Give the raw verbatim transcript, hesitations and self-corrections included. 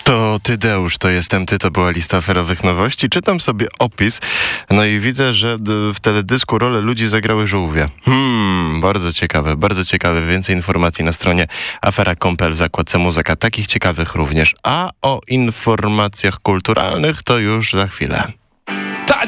To Tydeusz, to jestem ty, to była lista aferowych nowości. Czytam sobie opis, no i widzę, że w teledysku rolę ludzi zagrały żółwie. Hmm, bardzo ciekawe, bardzo ciekawe. Więcej informacji na stronie afera kropka com kropka p l w zakładce muzyka. Takich ciekawych również. A o informacjach kulturalnych to już za chwilę.